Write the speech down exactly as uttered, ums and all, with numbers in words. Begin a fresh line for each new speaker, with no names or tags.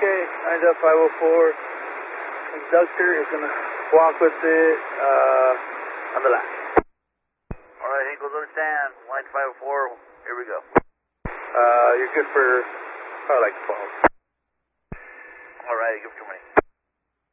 nine five oh four. Conductor is going to walk with it uh, on the left.
All right, Hinkles, understand. Line five oh four, here we go.
Uh, you're good for, probably like twelve.
All right, good for twenty.